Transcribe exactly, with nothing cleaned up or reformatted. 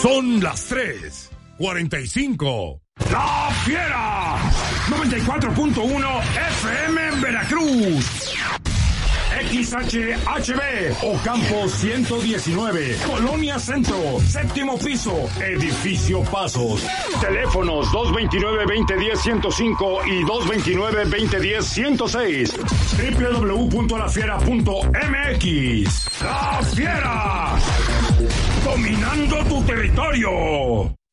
Son las tres cuarenta y cinco. ¡La Fiera! noventa y cuatro punto uno F M en Veracruz. X H H B, Ocampo ciento diecinueve, Colonia Centro, séptimo piso, Edificio Pasos. Teléfonos dos veintinueve, veinte diez, ciento cinco y dos veintinueve, veinte diez, ciento seis. doble u doble u doble u punto la fiera punto m x. ¡La Fiera! Dominando tu territorio.